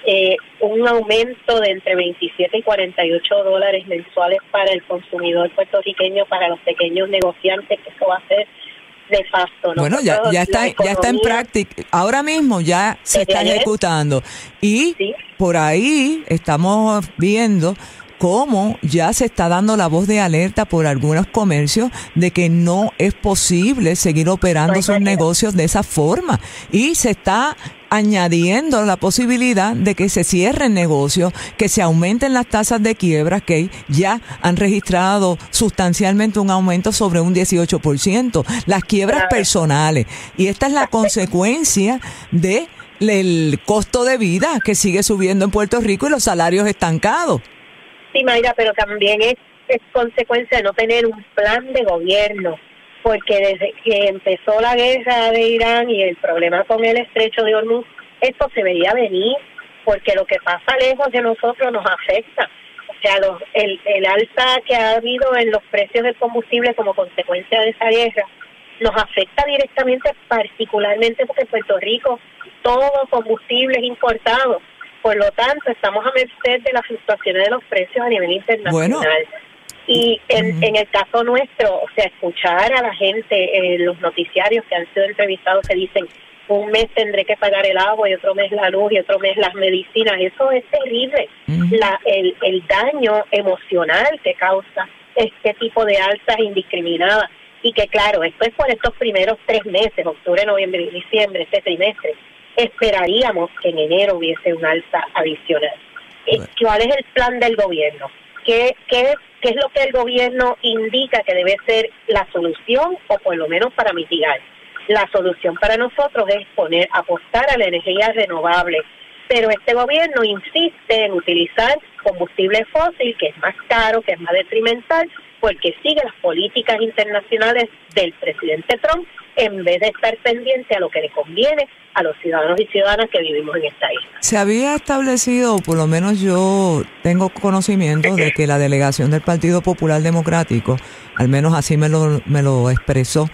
Un aumento de entre 27 y 48 dólares mensuales para el consumidor puertorriqueño, para los pequeños negociantes, que eso va a ser nefasto. Bueno, ya está en práctica. Ahora mismo ya se está ejecutando. Y ¿sí? Por ahí estamos viendo cómo ya se está dando la voz de alerta por algunos comercios de que no es posible seguir operando sus negocios de esa forma. Y se está añadiendo la posibilidad de que se cierren negocios, que se aumenten las tasas de quiebras, que ya han registrado sustancialmente un aumento sobre un 18%, las quiebras personales. Y esta es la consecuencia de el costo de vida que sigue subiendo en Puerto Rico y los salarios estancados. Sí, Mayra, pero también es consecuencia de no tener un plan de gobierno, porque desde que empezó la guerra de Irán y el problema con el estrecho de Hormuz, esto se veía venir, porque lo que pasa lejos de nosotros nos afecta. O sea, el alza que ha habido en los precios del combustible como consecuencia de esa guerra nos afecta directamente, particularmente porque en Puerto Rico todo combustible es importado. Por lo tanto, estamos a merced de las fluctuaciones de los precios a nivel internacional. Bueno. Y en el caso nuestro, o sea, escuchar a la gente en los noticiarios que han sido entrevistados que dicen, un mes tendré que pagar el agua y otro mes la luz y otro mes las medicinas, eso es terrible. El daño emocional que causa este tipo de alzas indiscriminadas. Y que claro, esto es por estos primeros 3 meses, octubre, noviembre y diciembre, este trimestre. Esperaríamos que en enero hubiese un alza adicional. ¿Cuál es el plan del gobierno? ¿Qué es lo que el gobierno indica que debe ser la solución, o por lo menos para mitigar? La solución para nosotros es apostar a la energía renovable, pero este gobierno insiste en utilizar combustible fósil, que es más caro, que es más detrimental, porque sigue las políticas internacionales del presidente Trump, en vez de estar pendiente a lo que le conviene a los ciudadanos y ciudadanas que vivimos en esta isla. Se había establecido, por lo menos yo tengo conocimiento de que la delegación del Partido Popular Democrático, al menos así me lo expresó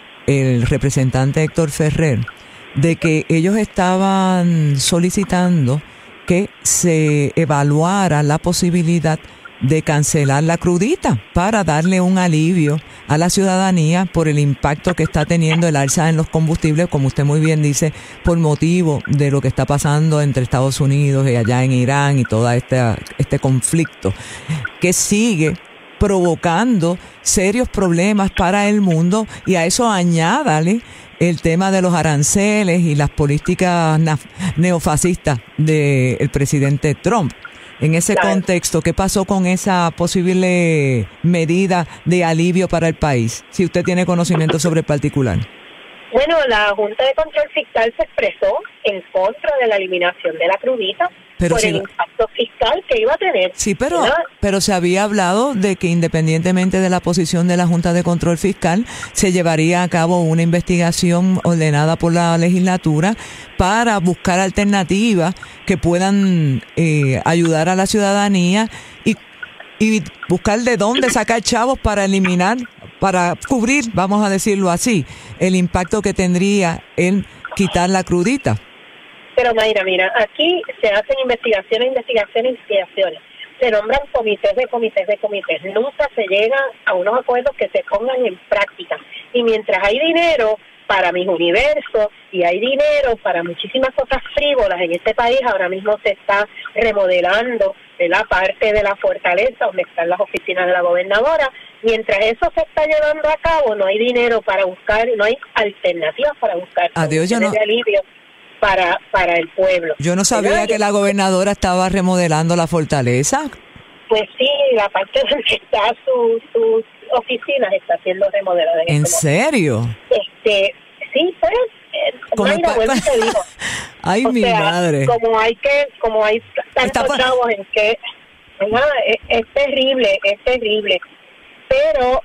el representante Héctor Ferrer, de que ellos estaban solicitando que se evaluara la posibilidad de cancelar la crudita para darle un alivio a la ciudadanía por el impacto que está teniendo el alza en los combustibles, como usted muy bien dice, por motivo de lo que está pasando entre Estados Unidos y allá en Irán y todo este conflicto que sigue provocando serios problemas para el mundo, y a eso añádale el tema de los aranceles y las políticas neofascistas del presidente Trump. En ese contexto, ¿qué pasó con esa posible medida de alivio para el país? Si usted tiene conocimiento sobre el particular. Bueno, la Junta de Control Fiscal se expresó en contra de la eliminación de la crudita por el impacto fiscal que iba a tener. Sí, pero se había hablado de que independientemente de la posición de la Junta de Control Fiscal, se llevaría a cabo una investigación ordenada por la legislatura para buscar alternativas que puedan ayudar a la ciudadanía y buscar de dónde sacar chavos para eliminar, para cubrir, vamos a decirlo así, el impacto que tendría en quitar la crudita. Pero Mayra, mira, aquí se hacen investigaciones. Se nombran comités. Nunca se llega a unos acuerdos que se pongan en práctica. Y mientras hay dinero para mis universos y hay dinero para muchísimas cosas frívolas en este país, ahora mismo se está remodelando la parte de la fortaleza donde están las oficinas de la gobernadora. Mientras eso se está llevando a cabo, no hay dinero para buscar, no hay alternativas para buscar de alivio. para el pueblo. Yo no sabía ¿verdad? que la gobernadora estaba remodelando la fortaleza. Pues sí, la parte donde está sus oficinas está siendo remodelada. ¿En serio? Sí, pero Mayra, vuelvo y te digo. Ay, mi madre. Como hay tantos chavos en que, ¿verdad? Es terrible. Pero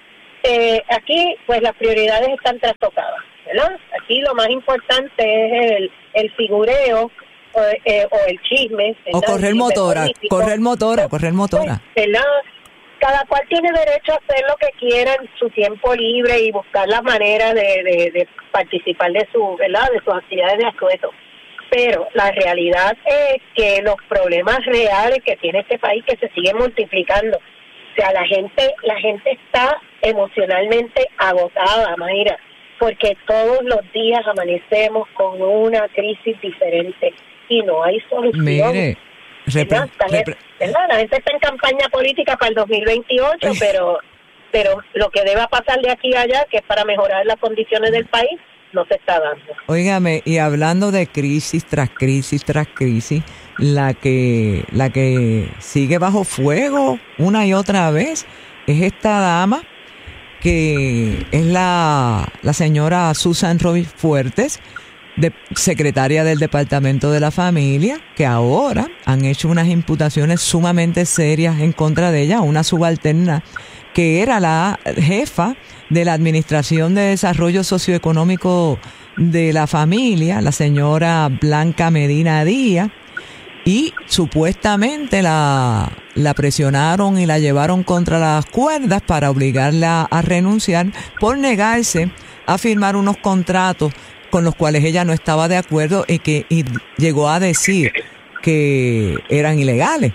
aquí, pues las prioridades están trastocadas, ¿verdad? Aquí lo más importante es el figureo o el chisme, ¿verdad? O correr motora. ¿Verdad? Cada cual tiene derecho a hacer lo que quiera en su tiempo libre y buscar la manera de participar de ¿verdad? De sus actividades de asueto. Pero la realidad es que los problemas reales que tiene este país que se siguen multiplicando. O sea, la gente está emocionalmente agotada, Mayra, porque todos los días amanecemos con una crisis diferente y no hay solución. Mire, ¿verdad? La gente está en campaña política para el 2028, pero lo que deba pasar de aquí a allá, que es para mejorar las condiciones del país, no se está dando. Óigame, y hablando de crisis tras crisis tras crisis, la que sigue bajo fuego una y otra vez es esta dama que es la señora Susan Roy Fuertes, secretaria del Departamento de la Familia, que ahora han hecho unas imputaciones sumamente serias en contra de ella, una subalterna que era la jefa de la Administración de Desarrollo Socioeconómico de la Familia, la señora Blanca Medina Díaz, y supuestamente la presionaron y la llevaron contra las cuerdas para obligarla a renunciar por negarse a firmar unos contratos con los cuales ella no estaba de acuerdo y llegó a decir que eran ilegales.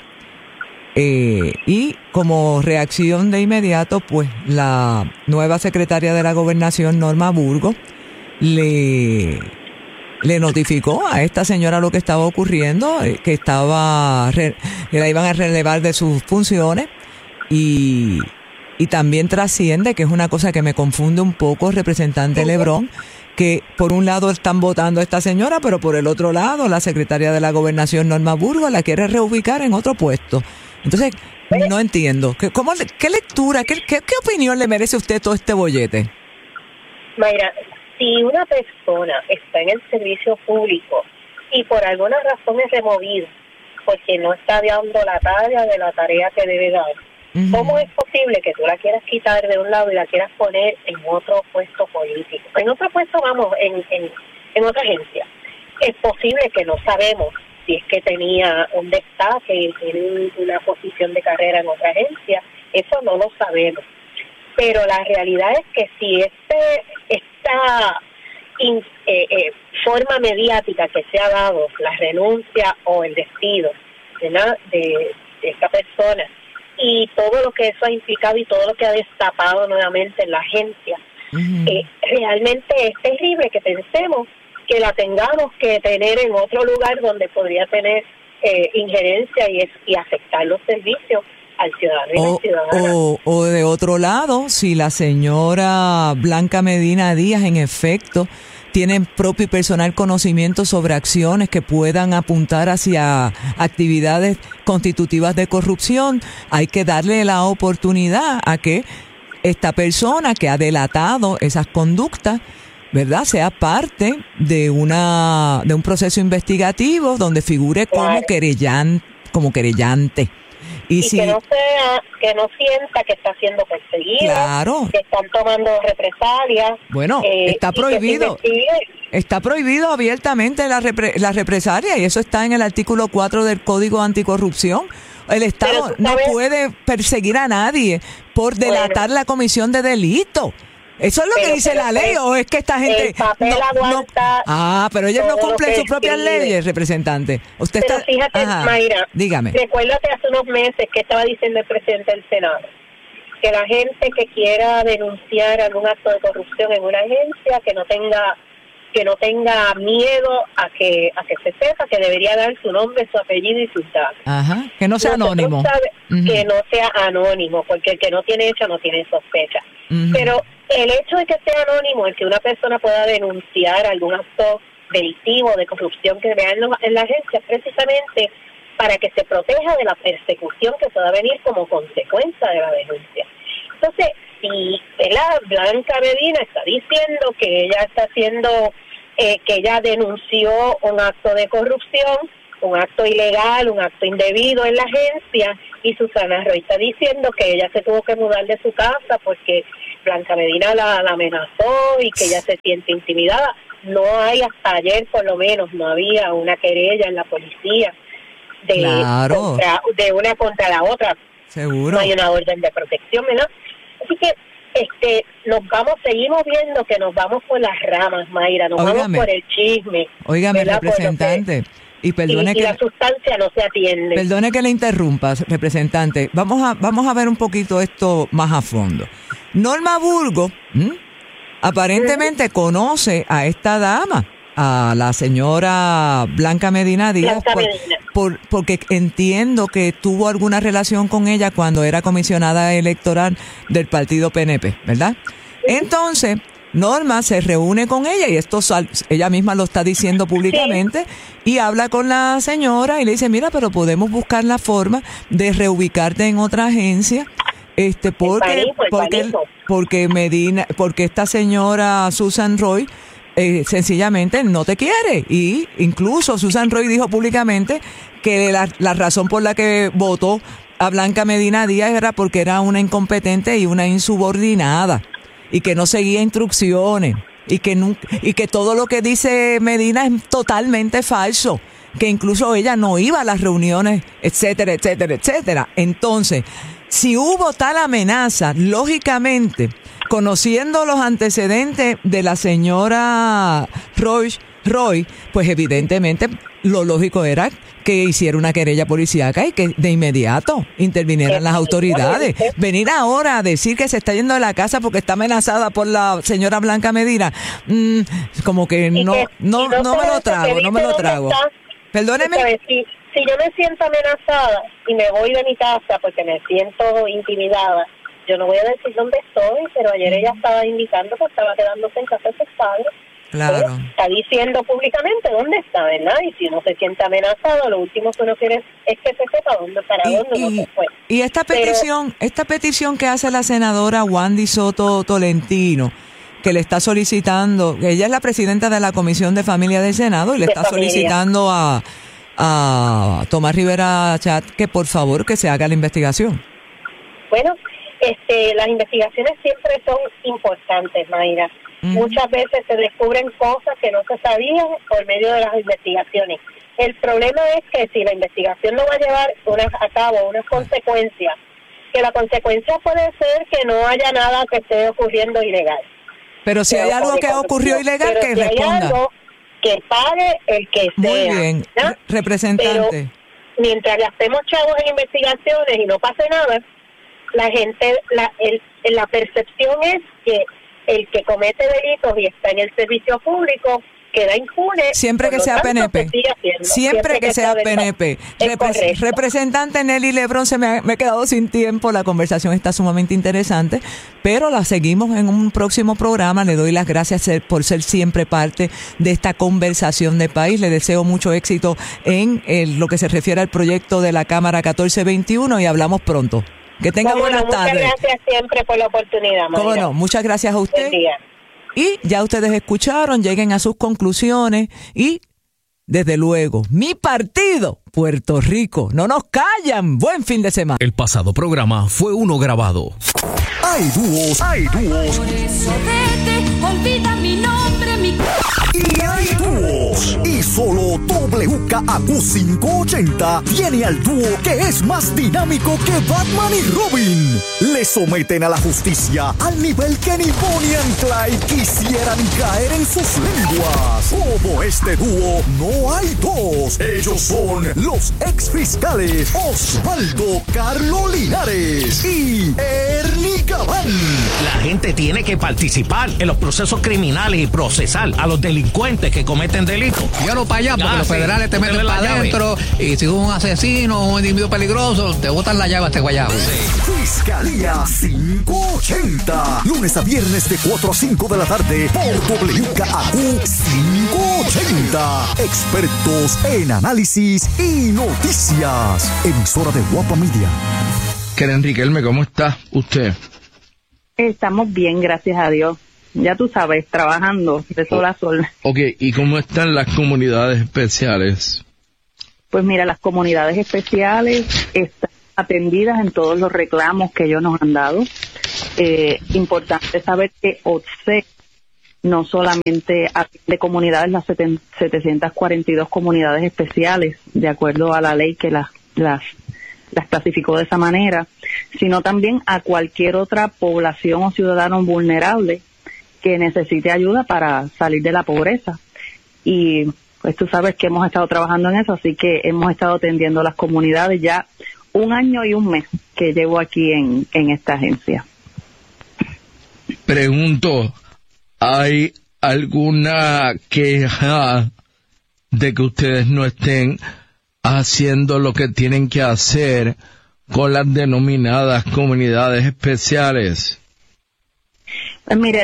Y como reacción de inmediato, pues la nueva secretaria de la Gobernación, Norma Burgos, le notificó a esta señora lo que estaba ocurriendo, que la iban a relevar de sus funciones y también trasciende, que es una cosa que me confunde un poco, representante Lebrón, que por un lado están votando a esta señora, pero por el otro lado la secretaria de la Gobernación, Norma Burgos, la quiere reubicar en otro puesto. Entonces, no entiendo. ¿Qué lectura, qué opinión le merece a usted todo este bollete? Mayra, si una persona está en el servicio público y por alguna razón es removida porque no está dando la talla de la tarea que debe dar, ¿cómo es posible que tú la quieras quitar de un lado y la quieras poner en otro puesto político? En otro puesto, vamos, en otra agencia. Es posible que no sabemos si es que tenía un destaque y tiene una posición de carrera en otra agencia. Eso no lo sabemos. Pero la realidad es que si esta forma mediática que se ha dado, la renuncia o el despido, ¿verdad?, de esta persona, y todo lo que eso ha implicado y todo lo que ha destapado nuevamente en la agencia, realmente es terrible que pensemos que la tengamos que tener en otro lugar donde podría tener injerencia y afectar los servicios al ciudadano y la ciudadana. O de otro lado, si la señora Blanca Medina Díaz en efecto tiene propio y personal conocimiento sobre acciones que puedan apuntar hacia actividades constitutivas de corrupción, hay que darle la oportunidad a que esta persona que ha delatado esas conductas, ¿verdad?, sea parte de un proceso investigativo donde figure como querellante. Y si, que no sienta que está siendo perseguida, claro, que están tomando represalias. Bueno, está prohibido. Está prohibido abiertamente la represalia, y eso está en el artículo 4 del Código Anticorrupción. El Estado no puede perseguir a nadie por delatar la comisión de delito. ¿Eso es lo que dice la ley o es que esta gente el papel aguanta pero ellos no cumplen sus propias leyes, representante? Usted pero fíjate, Mayra, dígame. Recuérdate hace unos meses que estaba diciendo el presidente del Senado, que la gente que quiera denunciar algún acto de corrupción en una agencia, que no tenga miedo a que se sepa, que debería dar su nombre, su apellido y sus datos. Que no sea anónimo. Que no sea anónimo, porque el que no tiene hecho no tiene sospecha. Pero el hecho de que sea anónimo, el que una persona pueda denunciar algún acto delictivo, de corrupción que vean en la agencia, precisamente para que se proteja de la persecución que pueda venir como consecuencia de la denuncia. Entonces, si Blanca Medina está diciendo que ella está haciendo, que ella denunció un acto de corrupción, un acto ilegal, un acto indebido en la agencia, y Susana Roy está diciendo que ella se tuvo que mudar de su casa porque Blanca Medina la amenazó y que ella se siente intimidada. No hay, hasta ayer por lo menos, no había una querella en la policía de una contra la otra. Seguro. No hay una orden de protección, ¿verdad? Así que seguimos viendo que nos vamos por las ramas, Mayra, nos vamos por el chisme. Óigame, representante, y perdone que la sustancia no se atiende. Perdone que le interrumpa, representante. Vamos a ver un poquito esto más a fondo. Norma Burgos aparentemente conoce a esta dama, a la señora Blanca Medina Díaz, porque entiendo que tuvo alguna relación con ella cuando era comisionada electoral del partido PNP, ¿verdad? Entonces, Norma se reúne con ella, y esto ella misma lo está diciendo públicamente, y habla con la señora y le dice, mira, pero podemos buscar la forma de reubicarte en otra agencia, porque esta señora Susan Roy sencillamente no te quiere. Y incluso Susan Roy dijo públicamente que la razón por la que votó a Blanca Medina Díaz era porque era una incompetente y una insubordinada, y que no seguía instrucciones, y que todo lo que dice Medina es totalmente falso, que incluso ella no iba a las reuniones, etcétera, etcétera, etcétera. Entonces, si hubo tal amenaza, lógicamente, conociendo los antecedentes de la señora Roy, pues evidentemente lo lógico era que hiciera una querella policíaca y que de inmediato intervinieran las autoridades. Venir ahora a decir que se está yendo de la casa porque está amenazada por la señora Blanca Medina, como que no me lo trago. Perdóneme. Si yo me siento amenazada y me voy de mi casa porque me siento intimidada, yo no voy a decir dónde estoy, pero ayer ella estaba indicando que estaba quedándose en casa de sus padres. Claro. Pues, está diciendo públicamente dónde está, ¿verdad? Y si uno se siente amenazado, lo último que uno quiere es que se sepa dónde no se fue. Y esta petición que hace la senadora Wandy Soto Tolentino, que le está solicitando, ella es la presidenta de la Comisión de Familia del Senado, y le está solicitando a Tomás Rivera Chat que por favor que se haga la investigación. Bueno, las investigaciones siempre son importantes, Mayra. Muchas veces se descubren cosas que no se sabían por medio de las investigaciones. El problema es que si la investigación no va a llevar a cabo unas consecuencias, que la consecuencia puede ser que no haya nada que esté ocurriendo ilegal. Pero si hay algo que ocurrió ilegal, que responda. Que pague el que sea. Muy bien, ¿no? Representante. Pero mientras gastemos chavos en investigaciones y no pase nada, la gente, la percepción es que el que comete delitos y está en el servicio público queda impune. Siempre que sea PNP. Siempre que sea PNP. Representante Nelly Lebrón, me he quedado sin tiempo. La conversación está sumamente interesante, pero la seguimos en un próximo programa. Le doy las gracias por ser siempre parte de esta conversación de país. Le deseo mucho éxito en lo que se refiere al proyecto de la Cámara 1421 y hablamos pronto. Que tenga buenas tardes. Muchas gracias siempre por la oportunidad, María. ¿Cómo no? Muchas gracias a usted. Buen día. Y ya ustedes escucharon, lleguen a sus conclusiones y, desde luego, mi partido, Puerto Rico, no nos callan. Buen fin de semana. El pasado programa fue uno grabado. Hay dúos. Por eso vete, olvida mi nombre, Y hay dúos. Y solo WKAQ 580 tiene al dúo que es más dinámico que Batman y Robin. Le someten a la justicia al nivel que ni Bonnie and Clyde quisieran caer en sus lenguas. Como este dúo, no hay dos. Ellos son los exfiscales Osvaldo Carlo Linares y Ernie Gabán. La gente tiene que participar en los procesos criminales y procesar a los delincuentes que cometen delitos. Llévalo para allá, porque los federales federales te meten para adentro y si es un asesino o un individuo peligroso, te botan la llave a este guayabo. Fiscalía 580. Lunes a viernes de 4 a 5 de la tarde por WKAQ 580. Expertos en análisis y noticias. Emisora de Guapa Media. Keren Riquelme, ¿cómo está usted? Estamos bien, gracias a Dios. Ya tú sabes, trabajando de sol a sol. Ok, ¿y cómo están las comunidades especiales? Pues mira, las comunidades especiales están atendidas en todos los reclamos que ellos nos han dado. Importante saber que OTSEC no solamente atiende comunidades, las 742 comunidades especiales, de acuerdo a la ley que las clasificó de esa manera, sino también a cualquier otra población o ciudadano vulnerable que necesite ayuda para salir de la pobreza. Y pues tú sabes que hemos estado trabajando en eso, así que hemos estado atendiendo a las comunidades ya 1 año y 1 mes que llevo aquí en esta agencia. Pregunto, ¿hay alguna queja de que ustedes no estén haciendo lo que tienen que hacer con las denominadas comunidades especiales? Pues mire,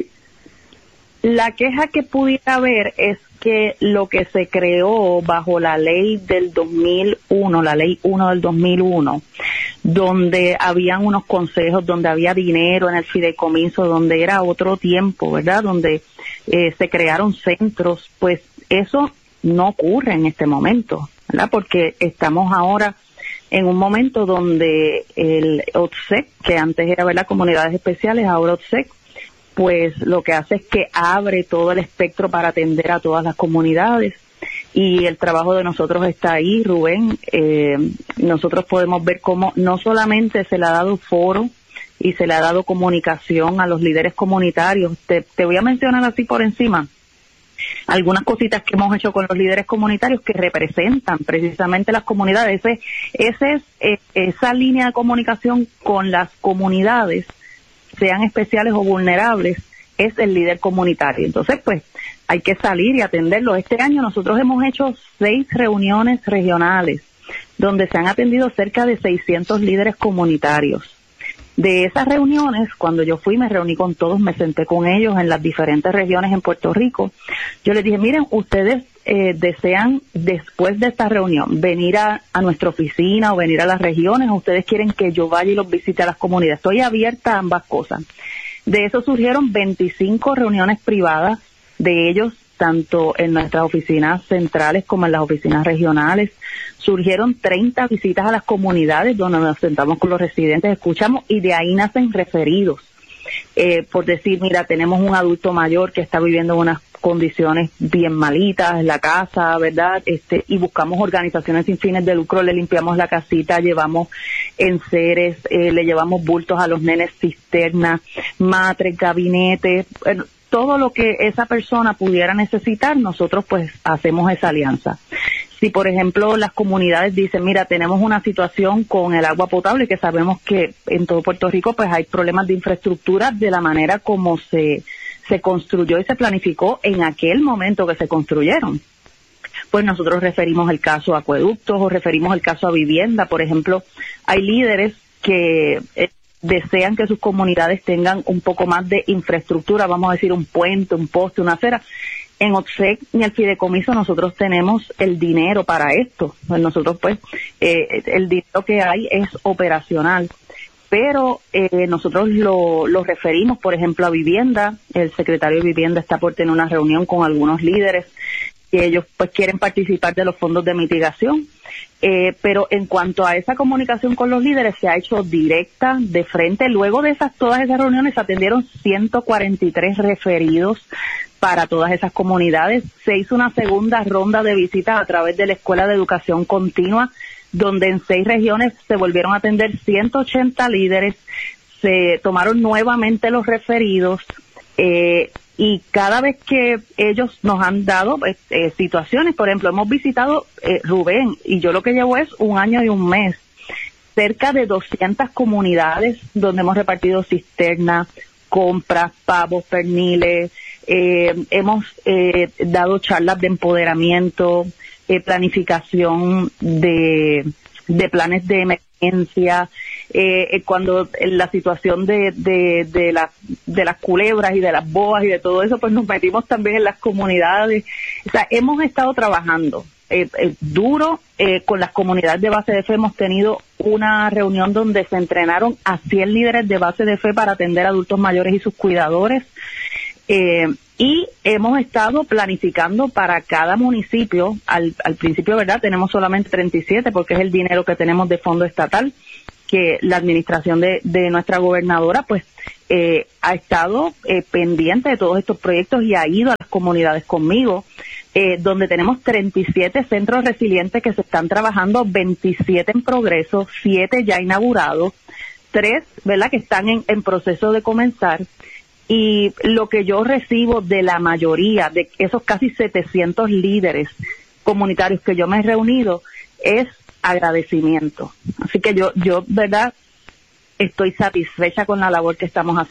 la queja que pudiera haber es que lo que se creó bajo la ley del 2001, la ley 1 del 2001, donde habían unos consejos, donde había dinero en el fideicomiso, donde era otro tiempo, ¿verdad? Donde se crearon centros, pues eso no ocurre en este momento, ¿verdad? Porque estamos ahora en un momento donde el OTSEC, que antes era, ¿verdad?, comunidades especiales, ahora OTSEC, pues lo que hace es que abre todo el espectro para atender a todas las comunidades, y el trabajo de nosotros está ahí, Rubén. Nosotros podemos ver cómo no solamente se le ha dado foro y se le ha dado comunicación a los líderes comunitarios. Te voy a mencionar así por encima algunas cositas que hemos hecho con los líderes comunitarios que representan precisamente las comunidades. Esa línea de comunicación con las comunidades, sean especiales o vulnerables, es el líder comunitario. Entonces, pues, hay que salir y atenderlo. Este año nosotros hemos hecho 6 reuniones regionales, donde se han atendido cerca de 600 líderes comunitarios. De esas reuniones, cuando yo fui, me reuní con todos, me senté con ellos en las diferentes regiones en Puerto Rico. Yo les dije, miren, ustedes desean, después de esta reunión, venir a nuestra oficina o venir a las regiones, o ustedes quieren que yo vaya y los visite a las comunidades. Estoy abierta a ambas cosas. De eso surgieron 25 reuniones privadas, de ellos tanto en nuestras oficinas centrales como en las oficinas regionales. Surgieron 30 visitas a las comunidades donde nos sentamos con los residentes, escuchamos, y de ahí nacen referidos. Por decir, mira, tenemos un adulto mayor que está viviendo en unas condiciones bien malitas en la casa, ¿verdad? Y buscamos organizaciones sin fines de lucro, le limpiamos la casita, llevamos enseres, le llevamos bultos a los nenes, cisternas, matres, gabinetes, todo lo que esa persona pudiera necesitar, nosotros pues hacemos esa alianza. Si, por ejemplo, las comunidades dicen, mira, tenemos una situación con el agua potable, que sabemos que en todo Puerto Rico pues hay problemas de infraestructura de la manera como se construyó y se planificó en aquel momento que se construyeron. Pues nosotros referimos el caso a acueductos o referimos el caso a vivienda. Por ejemplo, hay líderes que desean que sus comunidades tengan un poco más de infraestructura, vamos a decir un puente, un poste, una acera. En OTSEC ni el fideicomiso nosotros tenemos el dinero para esto. Pues nosotros pues el dinero que hay es operacional, pero nosotros lo referimos, por ejemplo, a vivienda. El secretario de Vivienda está por tener una reunión con algunos líderes que ellos pues quieren participar de los fondos de mitigación. Pero en cuanto a esa comunicación con los líderes, se ha hecho directa, de frente. Luego de todas esas reuniones se atendieron 143 referidos para todas esas comunidades. Se hizo una segunda ronda de visitas a través de la Escuela de Educación Continua, donde en 6 regiones se volvieron a atender 180 líderes, se tomaron nuevamente los referidos, y cada vez que ellos nos han dado situaciones, por ejemplo, hemos visitado, Rubén, y yo lo que llevo es 1 año y 1 mes, cerca de 200 comunidades donde hemos repartido cisternas, compras, pavos, perniles, hemos dado charlas de empoderamiento, planificación de planes de emergencia, cuando la situación de las culebras y de las boas y de todo eso, pues nos metimos también en las comunidades. O sea, hemos estado trabajando duro con las comunidades de base de fe. Hemos tenido una reunión donde se entrenaron a 100 líderes de base de fe para atender a adultos mayores y sus cuidadores. Y hemos estado planificando para cada municipio. Al principio, ¿verdad?, tenemos solamente 37 porque es el dinero que tenemos de fondo estatal, que la administración de nuestra gobernadora pues ha estado pendiente de todos estos proyectos y ha ido a las comunidades conmigo, donde tenemos 37 centros resilientes que se están trabajando, 27 en progreso, 7 ya inaugurados, 3, ¿verdad?, que están en proceso de comenzar. Y lo que yo recibo de la mayoría de esos casi 700 líderes comunitarios que yo me he reunido es agradecimiento. Así que yo ¿verdad?, estoy satisfecha con la labor que estamos haciendo.